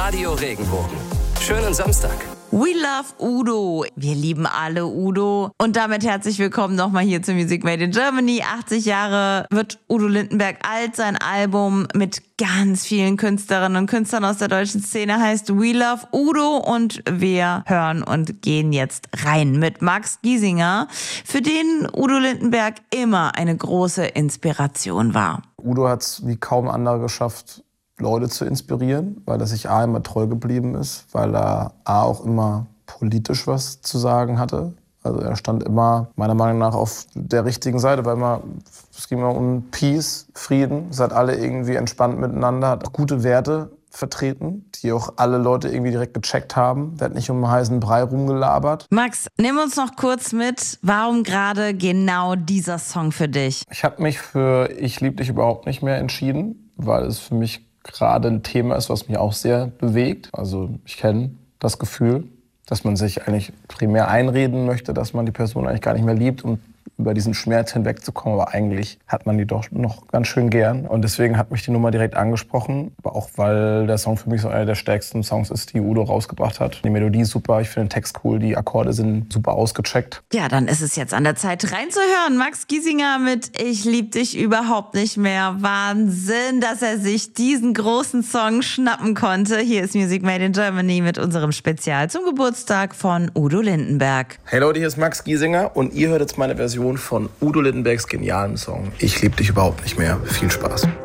Radio Regenbogen. Schönen Samstag. We love Udo. Wir lieben alle Udo. Und damit herzlich willkommen nochmal hier zu Music Made in Germany. 80 Jahre wird Udo Lindenberg alt. Sein Album mit ganz vielen Künstlerinnen und Künstlern aus der deutschen Szene heißt We Love Udo. Und wir hören und gehen jetzt rein mit Max Giesinger, für den Udo Lindenberg immer eine große Inspiration war. Udo hat es wie kaum andere geschafft, Leute zu inspirieren, weil er sich A immer treu geblieben ist, weil er A auch immer politisch was zu sagen hatte. Also er stand immer meiner Meinung nach auf der richtigen Seite, weil es ging immer um Peace, Frieden. Es hat alle irgendwie entspannt miteinander, hat auch gute Werte vertreten, die auch alle Leute irgendwie direkt gecheckt haben. Der hat nicht um einen heißen Brei rumgelabert. Max, nimm uns noch kurz mit, warum gerade genau dieser Song für dich? Ich habe mich für Ich lieb dich überhaupt nicht mehr entschieden, weil es für mich gerade ein Thema ist, was mich auch sehr bewegt. Also ich kenne das Gefühl, dass man sich eigentlich primär einreden möchte, dass man die Person eigentlich gar nicht mehr liebt, um über diesen Schmerz hinwegzukommen. Aber eigentlich hat man die doch noch ganz schön gern. Und deswegen hat mich die Nummer direkt angesprochen. Aber auch, weil der Song für mich so einer der stärksten Songs ist, die Udo rausgebracht hat. Die Melodie ist super, ich finde den Text cool, die Akkorde sind super ausgecheckt. Ja, dann ist es jetzt an der Zeit reinzuhören. Max Giesinger mit Ich lieb dich überhaupt nicht mehr. Wahnsinn, dass er sich diesen großen Song schnappen konnte. Hier ist Music Made in Germany mit unserem Spezial zum Geburtstag von Udo Lindenberg. Hey Leute, hier ist Max Giesinger und ihr hört jetzt meine Version von Udo Lindenbergs genialem Song Ich lieb dich überhaupt nicht mehr. Viel Spaß.